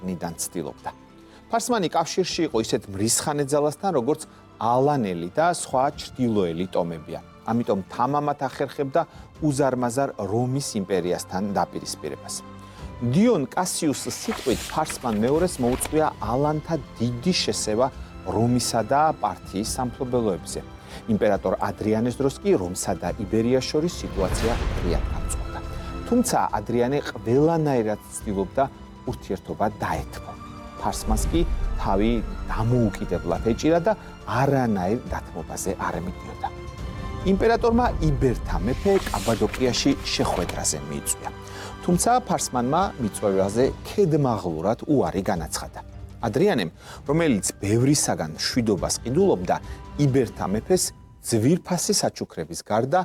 ქვეყნიდან ცდილობდა. ფარსმანი კავშირში იყო ისეთ მრისხანეძალასთან, როგორც ალანელი და სხვა ჩრდილოელი ტომებია. ამიტომ თამამად ახერხებდა უზარმაზარ რომის იმპერიასთან დაპირისპირებას. დიონ კასიუსის სიტყვით ფარსმან მეორეს მოუწყვია ალანთა დიდი შესევა რომისა და პართიის სამფლობელოებზე. იმპერატორ ადრიანეს დროს კი რომსა და იბერიას შორის სიტუაცია ღიად გამწყვეტა. თუმცა ადრიანე ყველანაირად ცდილობდა ურთიერთობა დაეთმო. ფარსმანს კი თავი დამოუკიდებლად ეჭირა და არანაირ დათმობაზე არ ემიდიოდა. იმპერატორმა იბერთა მეფე კაბადოკიაში შეხვედრაზე მიიწვია. თუმცა ფარსმანმა მიწვევაზე ქედმაღლურად უარი განაცხადა. ადრიანემ, რომელიც ბევრისაგან მშვიდობას ყიდულობდა, იბერთა მეფეს ძვირფასი საჩუქრების გარდა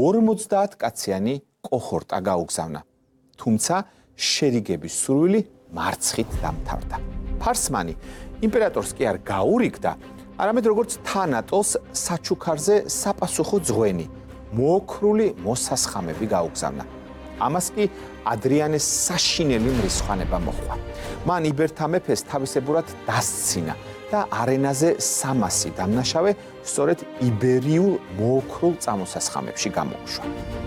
50 კაციანი კოჰორტა გაუგზავნა. თუმცა შერიგების სურვილი მარცხით დამთავრდა. ფარსმანი იმპერატორს კი არ გაურიგდა, არამედ როგორც თანატოლს საჩუქარზე საპასუხო ძღვენი, მოოქრული მოსასხამები გაუგზავნა. ამას კი ადრიანეს საშინელი მრისხანება მოჰყვა. მან იბერთა მეფეს თავისებურად დასცინა და არენაზე 300 დამნაშავე სწორედ იბერიულ მოოქრულ წამოსასხამებში გამოუშვა.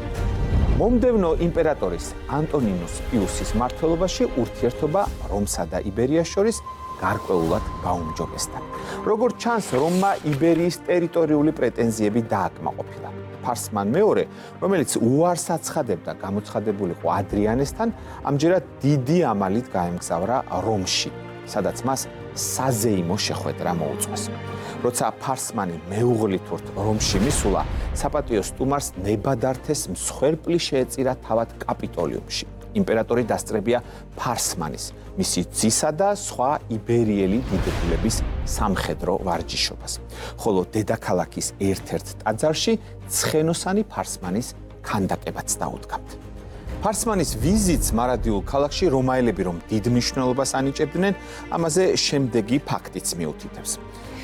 მომდევნო იმპერატორის ანტონინუს პიუსის მმართველობაში ურთიერთობა რომსა და იბერიას შორის გარკვეულად გაუმჯობესდა. როგორც ჩანს, რომმა იბერიის ტერიტორიული პრეტენზიები დააკმაყოფილა. ფარსმან მეორე, რომელიც უარს აცხადებდა გამოცხადებულიყო ადრიანესთან, ამჯერად დიდი ამალით გაემგზავრა რომში, სადაც მას საზეიმო შეხვედრა მოუწყვეს. როცა ფარსმანი მეუღლითურთ რომში მისულა, საპატიო სტუმარს ნებადართეს მსხვერპლი შეეწირა თავად კაპიტოლიუმში. იმპერატორი დასწრებია ფარსმანის, მისი ძისა და სხვა იბერიელი დიდებულების სამხედრო ვარჯიშობას. ხოლო დედაქალაქის ერთ-ერთ ტაძარში ცხენოსანი ფარსმანის ქანდაკებაც დაუდგამთ. ფარსმანის ვიზიტს მარადიულ ქალაქში რომაელები რომ დიდ მნიშვნელობას ანიჭებდნენ, ამაზე შემდეგი ფაქტიც მიუთითებს.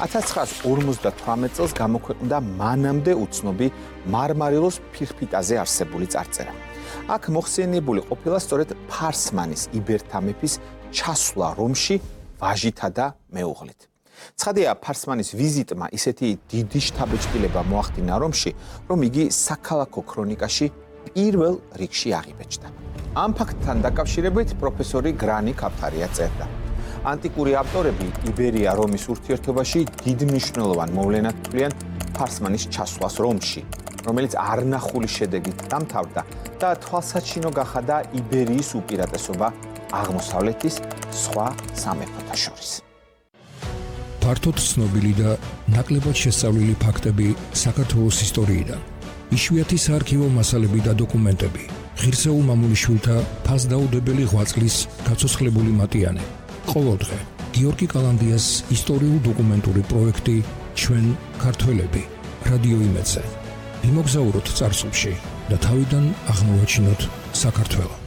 1958 წელს გამოქვეყნდა მანამდე უცნობი მარმარილოს ფირფიტაზე არსებული წარწერა. აქ მოხსენიებული ყოფილა სწორედ ფარსმანის იბერთა მეფის ჩასვლა რომში ვაჟითა და მეუღლით. ცხადია, ფარსმანის ვიზიტმა ისეთი დიდი შთაბეჭდილება მოახდინა რომში, რომ იგი საქალაქო ქრონიკაში პირველ რიგში აღიბეჭდა. ამ ფაქტთან დაკავშირებით პროფესორი გრანი კაფთარია წერდა. ანტიკური ავტორები იბერია რომის ურთიერთობაში დიდ მნიშვნელოვან მოვლენად თვლიან ფარსმანის ჩასვლას რომში, რომელიც არნახული შედეგით დამთავრდა და თვალსაჩინო გახადა იბერიის უპირატესობა აღმოსავლეთის სხვა სამეფოთა შორის. ფართოდ ცნობილი და ნაკლებად შესწავლილი ფაქტები საქართველოს ისტორიიდან. იშვიათი საარქივო მასალები და დოკუმენტები. ღირსეულ მამულიშვილთა ფასდაუდებელი ღვაწლის გაცოცხლებული მატიანე. ყოველდღე გიორგი კალანდიას ისტორიულ-დოკუმენტური პროექტი ჩვენ ქართველები რადიო იმედზე. იმოგზაუროთ წარსულში და თავიდან აღმოვაჩინოთ საქართველოს.